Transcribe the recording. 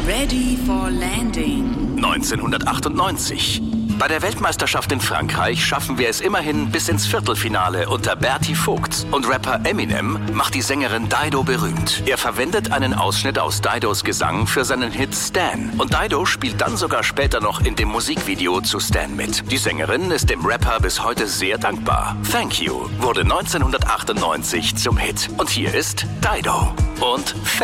Ready for landing. 1998. Bei der Weltmeisterschaft in Frankreich schaffen wir es immerhin bis ins Viertelfinale unter Berti Vogts. Und Rapper Eminem macht die Sängerin Dido berühmt. Er verwendet einen Ausschnitt aus Didos Gesang für seinen Hit Stan. Und Dido spielt dann sogar später noch in dem Musikvideo zu Stan mit. Die Sängerin ist dem Rapper bis heute sehr dankbar. Thank You wurde 1998 zum Hit. Und hier ist Dido und